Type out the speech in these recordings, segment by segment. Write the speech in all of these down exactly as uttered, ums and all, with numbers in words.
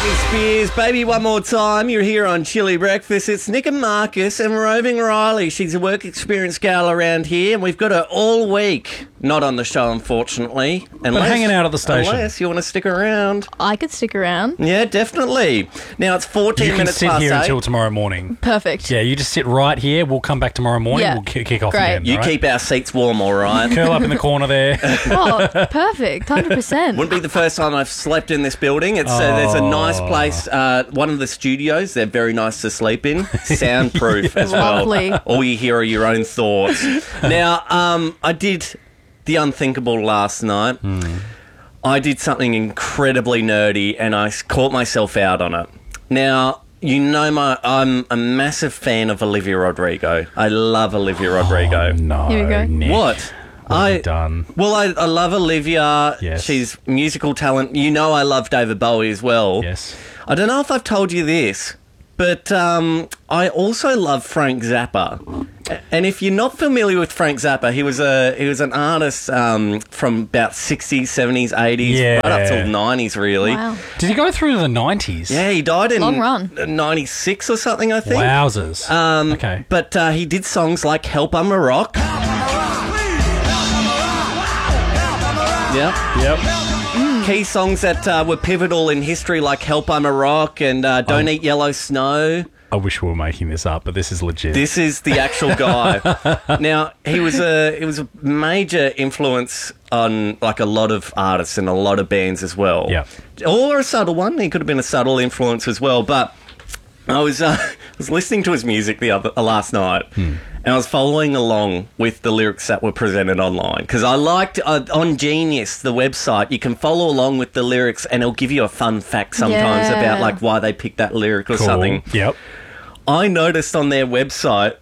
Britney Spears, Baby One More Time. You're here on Chili Breakfast. It's Nick and Marcus and Roving Riley. She's a work experience gal around here, and we've got her all week. Not on the show, unfortunately. Unless, but hanging out at the station. Unless you want to stick around. I could stick around. Yeah, definitely. Now, it's fourteen you can minutes sit past here eight. until tomorrow morning. Perfect. Yeah, you just sit right here. We'll come back tomorrow morning. Yeah. We'll kick, kick off Great. again. You all right? keep our seats warm, all right? Curl up in the corner there. Oh, perfect. one hundred percent. Wouldn't be the first time I've slept in this building. It's uh, there's a nice place. Uh, one of the studios. They're very nice to sleep in. Soundproof as well. Lovely. All you hear are your own thoughts. Now, um, I did the unthinkable last night. Mm. I did something incredibly nerdy, and I caught myself out on it. Now, you know, my I'm a massive fan of Olivia Rodrigo. I love Olivia Rodrigo. Oh, no, Here we go. Nick. What? What have I you done? Well, I, I love Olivia. Yes. She's musical talent. You know, I love David Bowie as well. Yes. I don't know if I've told you this, but um, I also love Frank Zappa. And if you're not familiar with Frank Zappa, he was a he was an artist um, from about sixties, seventies, eighties, Yeah. right up till nineties, really. Wow. Did he go through to the nineties? Yeah, he died in Long run. ninety-six or something, I think. Wowzers. Um, okay. But uh, he did songs like Help I'm a Rock. Yep. Yep. Key songs that uh, were pivotal in history, like Help I'm a Rock and uh, Don't Oh. Eat Yellow Snow. I wish we were making this up, but this is legit. This is the actual guy. Now, he was a he was a major influence on like a lot of artists and a lot of bands as well. Yeah. Or a subtle one. He could have been a subtle influence as well. But I was uh, I was listening to his music the other uh, last night, Hmm. and I was following along with the lyrics that were presented online because I liked uh, on Genius, the website. You can follow along with the lyrics, and it'll give you a fun fact sometimes Yeah. about like why they picked that lyric or Cool. something. Yep. I noticed on their website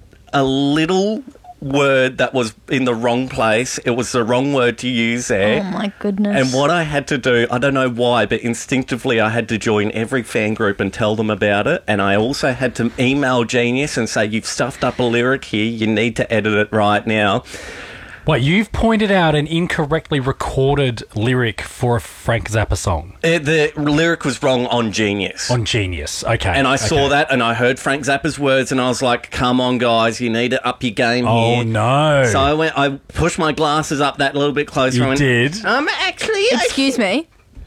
a little word that was in the wrong place. It was the wrong word to use there. Oh, my goodness. And what I had to do, I don't know why, but instinctively I had to join every fan group and tell them about it. And I also had to email Genius and say, you've stuffed up a lyric here. You need to edit it right now. Wait, you've pointed out an incorrectly recorded lyric for a Frank Zappa song Uh, the lyric was wrong on Genius. on Genius. Okay. and I saw okay. that and I heard Frank Zappa's words and I was like, come on, guys, you need to up your game Oh, here. no. So I went, I pushed my glasses up that little bit closer. You I went, did? Um, actually, I, Excuse me.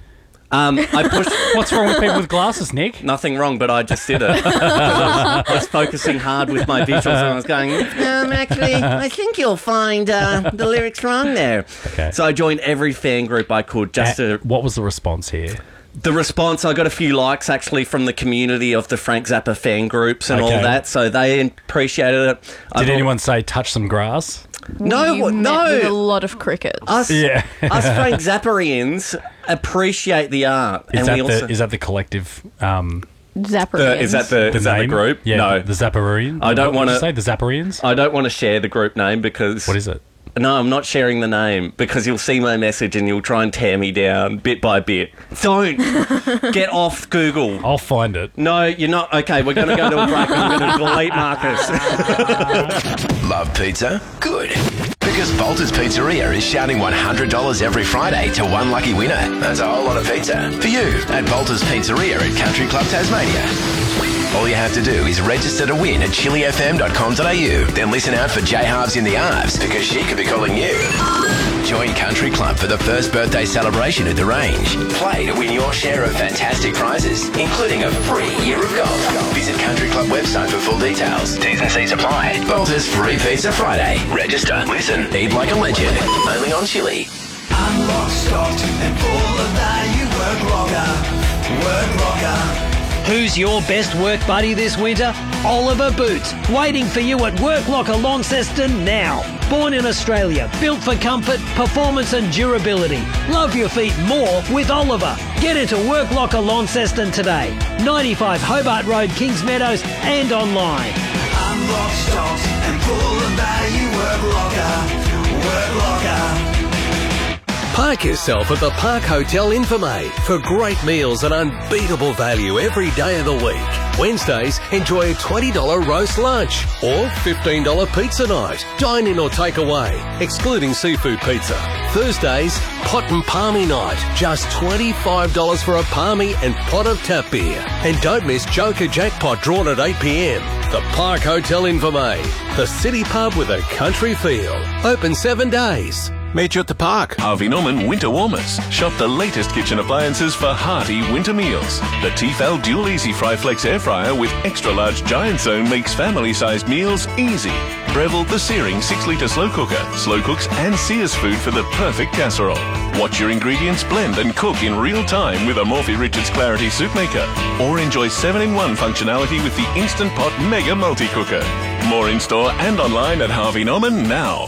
um, I pushed. What's wrong with people with glasses, Nick? Nothing wrong, but I just did it. I, was, I was focusing hard with my visuals and I was going, um, actually, I think you'll find uh, the lyrics wrong there. Okay. So I joined every fan group I could just Uh, to... what was the response here? The response, I got a few likes actually from the community of the Frank Zappa fan groups and Okay. all that, so they appreciated it. Did I've al- anyone say touch some grass? No, You what- met no. with a lot of crickets. Us, Yeah. us Frank Zapparians appreciate the art. Is and that we also... the is that the collective um, Zapparians. Uh, is that the, the is that the name? group? Yeah, no. the, the Zapparians. I don't What did wanna- you say the Zapparians. I don't want to share the group name because... What is it? No, I'm not sharing the name because you'll see my message and you'll try and tear me down bit by bit. Don't get off Google. I'll find it. No, you're not. Okay, we're going to go to a break. I'm going to delete Marcus. Love pizza? Good. Because Bolter's Pizzeria is shouting one hundred dollars every Friday to one lucky winner. That's a whole lot of pizza. For you at Bolter's Pizzeria at Country Club Tasmania. All you have to do is register to win at chili f m dot com dot a u. Then listen out for J Halves in the Arves because she could be calling you. Join Country Club for the first birthday celebration at the range. Play to win your share of fantastic prizes, including a free year of golf. Visit Country Club website for full details. T's and C's apply. Bolter's Free Pizza Friday. Register, listen, eat like a legend. Only on Chili. I'm locked, stocked, and full of value. Work longer, work longer. Who's your best work buddy this winter? Oliver Boots, waiting for you at Work Locker Launceston now. Born in Australia, built for comfort, performance and durability. Love your feet more with Oliver. Get into Work Locker Launceston today. ninety-five Hobart Road, Kings Meadows and online. I'm locked, stocked, and full of value. Work locker, work locker. Park yourself at the Park Hotel Infirmay for great meals and unbeatable value every day of the week. Wednesdays, enjoy a twenty dollars roast lunch or fifteen dollars pizza night. Dine in or take away, excluding seafood pizza. Thursdays, pot and palmy night. Just twenty-five dollars for a palmy and pot of tap beer. And don't miss Joker Jackpot drawn at eight p.m. The Park Hotel Infirmay, the city pub with a country feel. Open seven days. Meet you at the park. Harvey Norman Winter Warmers. Shop the latest kitchen appliances for hearty winter meals. The Tefal Dual Easy Fry Flex Air Fryer with extra large giant zone makes family-sized meals easy. Breville the Searing six litre slow cooker. Slow cooks and sears food for the perfect casserole. Watch your ingredients blend and cook in real time with a Morphy Richards Clarity Soup Maker. Or enjoy seven in one functionality with the Instant Pot Mega Multi-Cooker. More in-store and online at Harvey Norman now.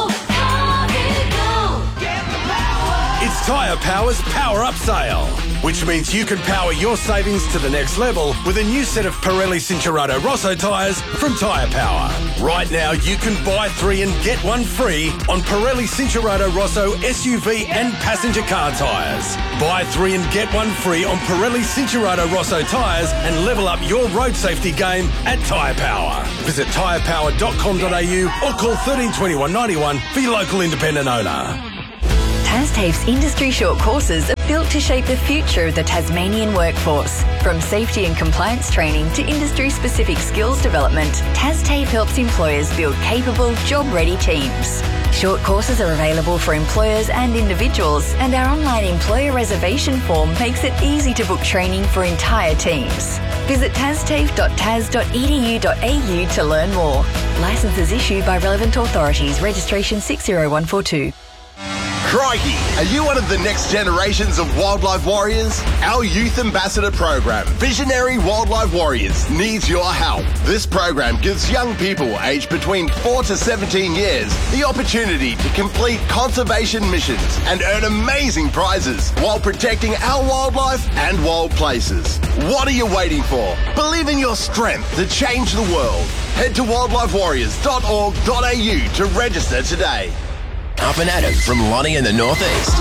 It's Tyre Power's Power Up Sale, which means you can power your savings to the next level with a new set of Pirelli Cincherato Rosso tyres from Tyre Power. Right now, you can buy three and get one free on Pirelli Cincherato Rosso S U V and passenger car tyres. Buy three and get one free on Pirelli Cincherato Rosso tyres and level up your road safety game at Tyre Power. Visit tyre power dot com dot a u or call thirteen twenty-one ninety-one for your local independent owner. TasTAFE's industry short courses are built to shape the future of the Tasmanian workforce. From safety and compliance training to industry-specific skills development, TasTAFE helps employers build capable, job-ready teams. Short courses are available for employers and individuals, and our online employer reservation form makes it easy to book training for entire teams. Visit tastafe dot tas dot e d u dot a u to learn more. Licenses issued by relevant authorities. Registration six zero one four two. Crikey! Are you one of the next generations of wildlife warriors? Our Youth Ambassador program, Visionary Wildlife Warriors, needs your help. This program gives young people aged between four to seventeen years the opportunity to complete conservation missions and earn amazing prizes while protecting our wildlife and wild places. What are you waiting for? Believe in your strength to change the world. Head to wildlife warriors dot org dot a u to register today. Up and at 'em from Lonnie in the Northeast.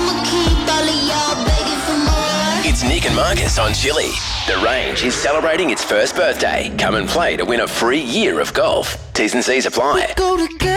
It's Nick and Marcus on Chili. The Range is celebrating its first birthday. Come and play to win a free year of golf. T's and C's apply.